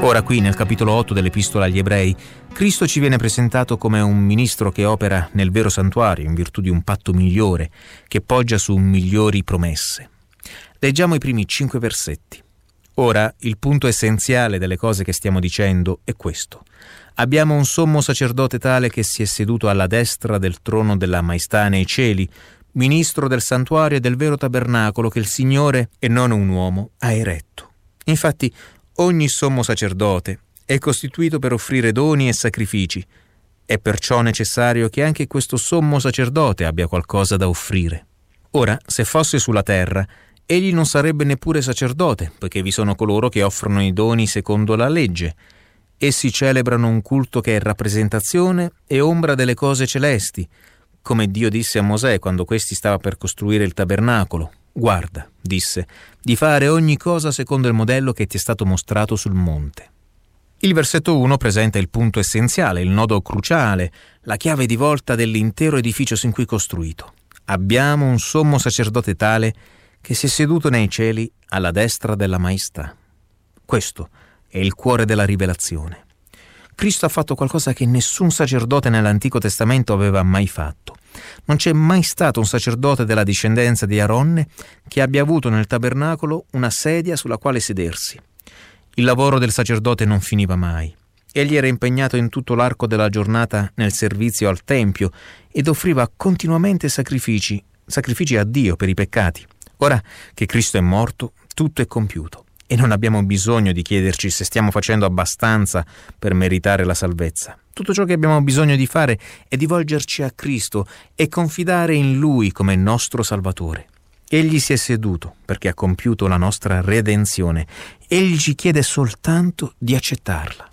Ora qui nel capitolo 8 dell'Epistola agli Ebrei, Cristo ci viene presentato come un ministro che opera nel vero santuario in virtù di un patto migliore che poggia su migliori promesse. Leggiamo i primi 5 versetti. Ora, il punto essenziale delle cose che stiamo dicendo è questo. Abbiamo un sommo sacerdote tale che si è seduto alla destra del trono della maestà nei cieli, ministro del santuario e del vero tabernacolo che il Signore, e non un uomo, ha eretto. Infatti, ogni sommo sacerdote è costituito per offrire doni e sacrifici. È perciò necessario che anche questo sommo sacerdote abbia qualcosa da offrire. Ora, se fosse sulla terra, egli non sarebbe neppure sacerdote, poiché vi sono coloro che offrono i doni secondo la legge. Essi celebrano un culto che è rappresentazione e ombra delle cose celesti, come Dio disse a Mosè quando questi stava per costruire il tabernacolo. Guarda, disse, di fare ogni cosa secondo il modello che ti è stato mostrato sul monte. Il versetto 1 presenta il punto essenziale, il nodo cruciale, la chiave di volta dell'intero edificio sin qui costruito. Abbiamo un sommo sacerdote tale che si è seduto nei cieli alla destra della maestà. Questo è il cuore della rivelazione. Cristo ha fatto qualcosa che nessun sacerdote nell'Antico Testamento aveva mai fatto. Non c'è mai stato un sacerdote della discendenza di Aronne che abbia avuto nel tabernacolo una sedia sulla quale sedersi. Il lavoro del sacerdote non finiva mai. Egli era impegnato in tutto l'arco della giornata nel servizio al Tempio ed offriva continuamente sacrifici a Dio per i peccati. Ora che Cristo è morto, tutto è compiuto e non abbiamo bisogno di chiederci se stiamo facendo abbastanza per meritare la salvezza. Tutto ciò che abbiamo bisogno di fare è di volgerci a Cristo e confidare in Lui come nostro Salvatore. Egli si è seduto perché ha compiuto la nostra redenzione. Egli ci chiede soltanto di accettarla.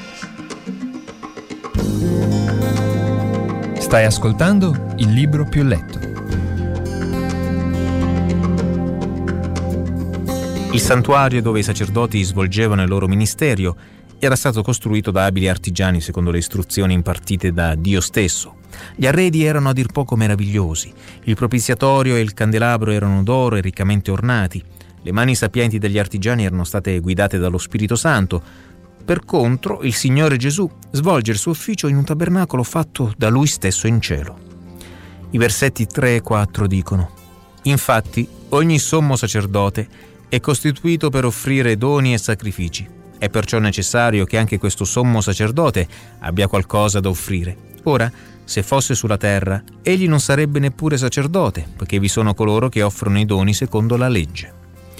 Stai ascoltando Il Libro Più Letto. Il santuario dove i sacerdoti svolgevano il loro ministero era stato costruito da abili artigiani secondo le istruzioni impartite da Dio stesso. Gli arredi erano a dir poco meravigliosi. Il propiziatorio e il candelabro erano d'oro e riccamente ornati. Le mani sapienti degli artigiani erano state guidate dallo Spirito Santo. Per contro, il Signore Gesù svolge il suo ufficio in un tabernacolo fatto da Lui stesso in cielo. I versetti 3 e 4 dicono: Infatti, ogni sommo sacerdote è costituito per offrire doni e sacrifici. È perciò necessario che anche questo sommo sacerdote abbia qualcosa da offrire. Ora, se fosse sulla terra, egli non sarebbe neppure sacerdote, poiché vi sono coloro che offrono i doni secondo la legge.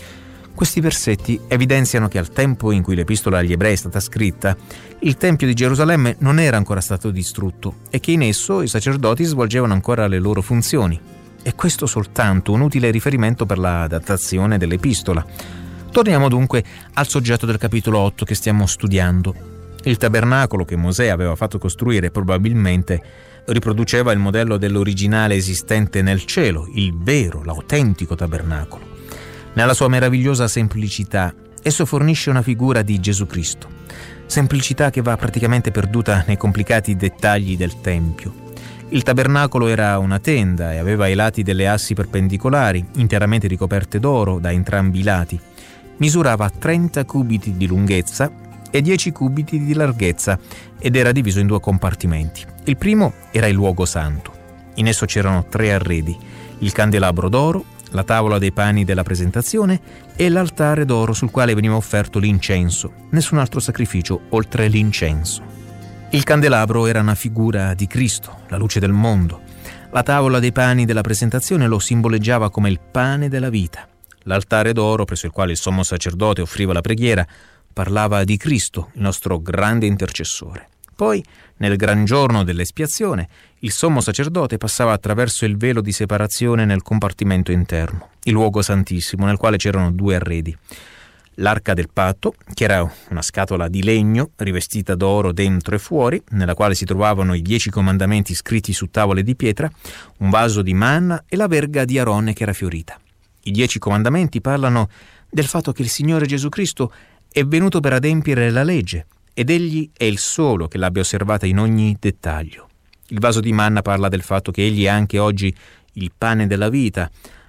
Questi versetti evidenziano che al tempo in cui l'Epistola agli Ebrei è stata scritta, il Tempio di Gerusalemme non era ancora stato distrutto e che in esso i sacerdoti svolgevano ancora le loro funzioni. E questo soltanto un utile riferimento per la datazione dell'Epistola. Torniamo dunque al soggetto del capitolo 8 che stiamo studiando. Il tabernacolo che Mosè aveva fatto costruire probabilmente riproduceva il modello dell'originale esistente nel cielo, il vero, l'autentico tabernacolo. Nella sua meravigliosa semplicità, esso fornisce una figura di Gesù Cristo. Semplicità che va praticamente perduta nei complicati dettagli del Tempio. Il tabernacolo era una tenda e aveva ai lati delle assi perpendicolari, interamente ricoperte d'oro da entrambi i lati. Misurava 30 cubiti di lunghezza e 10 cubiti di larghezza ed era diviso in 2 compartimenti. Il primo era il luogo santo. In esso c'erano 3 arredi: il candelabro d'oro, la tavola dei pani della presentazione e l'altare d'oro sul quale veniva offerto l'incenso. Nessun altro sacrificio oltre l'incenso. Il candelabro era una figura di Cristo, la luce del mondo. La tavola dei pani della presentazione lo simboleggiava come il pane della vita. L'altare d'oro, presso il quale il sommo sacerdote offriva la preghiera, parlava di Cristo, il nostro grande intercessore. Poi, nel gran giorno dell'espiazione, il sommo sacerdote passava attraverso il velo di separazione nel compartimento interno, il luogo santissimo, nel quale c'erano 2 arredi. L'Arca del Patto, che era una scatola di legno rivestita d'oro dentro e fuori, nella quale si trovavano i 10 comandamenti scritti su tavole di pietra, un vaso di manna e la verga di Aronne che era fiorita. I 10 comandamenti parlano del fatto che il Signore Gesù Cristo è venuto per adempiere la legge ed egli è il solo che l'abbia osservata in ogni dettaglio. Il vaso di manna parla del fatto che egli è anche oggi il pane della vita.